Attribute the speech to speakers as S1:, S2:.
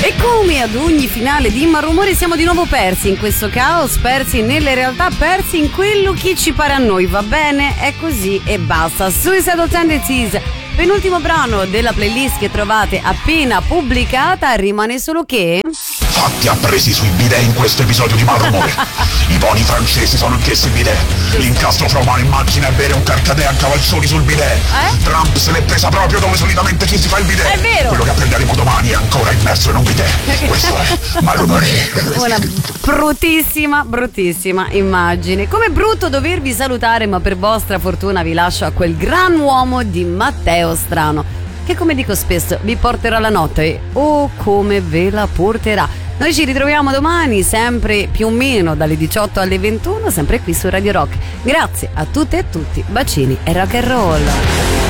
S1: E come ad ogni finale di Malrumore siamo di nuovo persi in questo caos, persi nelle realtà, persi in quello che ci pare a noi, va bene? È così e basta. Suicidal Tendencies, penultimo brano della playlist che trovate appena pubblicata, rimane solo che...
S2: Fatti appresi sui bidet in questo episodio di Malrumore. I pony francesi sono anch'essi bidet. L'incastro fra umano in macchina e bere un carcadè a cavalcioni sul bidet. Trump se l'è presa proprio dove solitamente chi si fa il bidet.
S1: È vero.
S2: Quello che apprenderemo domani è ancora immerso in un bidet. Questo è Malrumore.
S1: Una bruttissima immagine. Come brutto dovervi salutare, ma per vostra fortuna vi lascio a quel gran uomo di Matteo Strano, che come dico spesso vi porterà la notte o come ve la porterà. Noi ci ritroviamo domani sempre più o meno dalle 18 alle 21, sempre qui su Radio Rock. Grazie a tutte e a tutti, bacini e rock and roll.